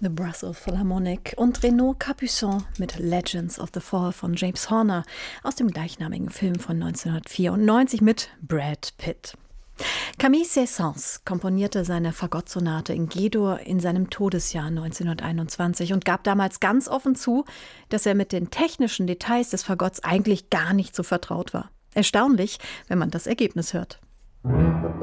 The Brussels Philharmonic und Renaud Capuçon mit Legends of the Fall von James Horner aus dem gleichnamigen Film von 1994 mit Brad Pitt. Camille Saint-Saëns komponierte seine Fagottsonate in G-Dur in seinem Todesjahr 1921 und gab damals ganz offen zu, dass er mit den technischen Details des Fagotts eigentlich gar nicht so vertraut war. Erstaunlich, wenn man das Ergebnis hört.